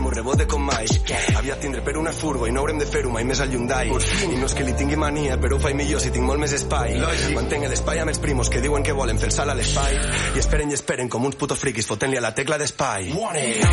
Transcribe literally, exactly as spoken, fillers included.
nou rebote com mai. Aviat tindré per una furgo i no haurem de fer-ho mai més al Hyundai. I no és que li tingui mania, però ho faig millor si tinc molt més espai. Mantenc l'espai amb els primos que diuen que volen fer el salt a l'espai i esperen i esperen com uns putos friquis fotent-li a la tecla d'espai.